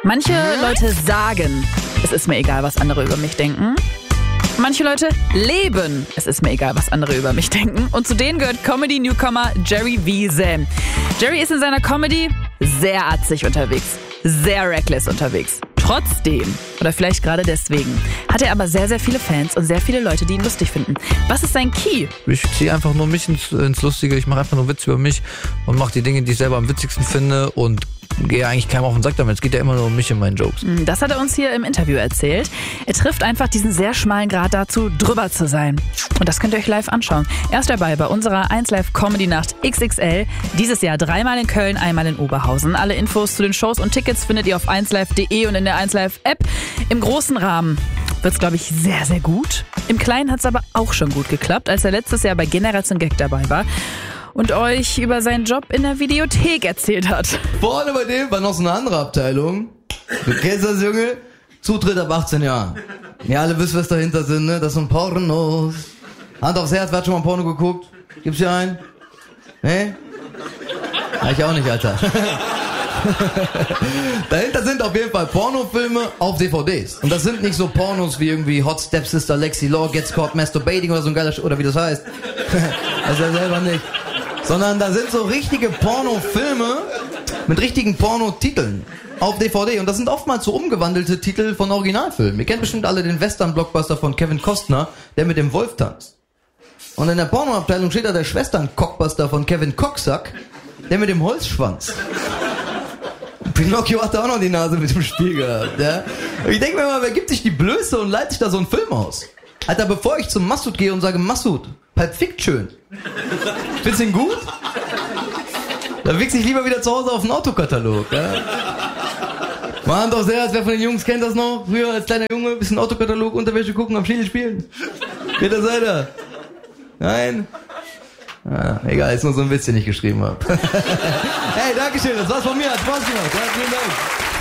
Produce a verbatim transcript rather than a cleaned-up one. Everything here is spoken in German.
Manche Leute sagen, es ist mir egal, was andere über mich denken. Manche Leute leben, es ist mir egal, was andere über mich denken. Und zu denen gehört Comedy-Newcomer Jerry Wiesel. Jerry ist in seiner Comedy sehr atzig unterwegs, sehr reckless unterwegs. Trotzdem, oder vielleicht gerade deswegen, hat er aber sehr, sehr viele Fans und sehr viele Leute, die ihn lustig finden. Was ist sein Key? Ich ziehe einfach nur mich ins, ins Lustige, ich mache einfach nur Witze über mich und mache die Dinge, die ich selber am witzigsten finde und gehe eigentlich keinem auf den Sack damit. Es geht ja immer nur um mich und meinen Jokes. Das hat er uns hier im Interview erzählt. Er trifft einfach diesen sehr schmalen Grad dazu, drüber zu sein. Und das könnt ihr euch live anschauen. Er ist dabei bei unserer eins Live Comedy Nacht X X L. Dieses Jahr dreimal in Köln, einmal in Oberhausen. Alle Infos zu den Shows und Tickets findet ihr auf eins live punkt de und in der eins Live App. Im großen Rahmen wird's, glaube ich, sehr, sehr gut. Im Kleinen hat's aber auch schon gut geklappt, als er letztes Jahr bei Generation Gag dabei war und euch über seinen Job in der Videothek erzählt hat. Vorne bei dem war noch so eine andere Abteilung. Du kennst das, Junge? Zutritt ab achtzehn Jahren. Ja, alle wissen, was dahinter sind, ne? Das sind Pornos. Hand aufs Herz, wer hat schon mal Porno geguckt? Gibt's hier einen? Ne? Ja, ich auch nicht, Alter. Dahinter sind auf jeden Fall Pornofilme auf D V Ds. Und das sind nicht so Pornos wie irgendwie Hot Stepsister Lexi Law Gets Caught Masturbating oder so ein geiler Sch- oder wie das heißt. Das ist ja selber nicht. Sondern da sind so richtige Pornofilme mit richtigen Pornotiteln auf D V D. Und das sind oftmals so umgewandelte Titel von Originalfilmen. Ihr kennt bestimmt alle den Western-Blockbuster von Kevin Costner, der mit dem Wolf tanzt. Und in der Pornoabteilung steht da der Schwestern-Cockbuster von Kevin Cocksack, der mit dem Holzschwanz. Pinocchio hat da auch noch die Nase mit dem Spiel gehabt, ja. Ich denke mir mal, wer gibt sich die Blöße und leitet sich da so einen Film aus? Alter, bevor ich zum Massoud gehe und sage, Massoud, Pulp Fiction, findest du ihn gut? Da wichse ich lieber wieder zu Hause auf den Autokatalog, ja. Mal Hand aufs Herz, wer von den Jungs kennt das noch? Früher als kleiner Junge, bisschen Autokatalog, Unterwäsche gucken, am Schädel spielen. Geht das weiter? Nein? Ah, egal, ist nur so ein Witz, den ich geschrieben habe. Hey, Dankeschön, das war's von mir, hat Spaß gemacht. Ja, vielen Dank.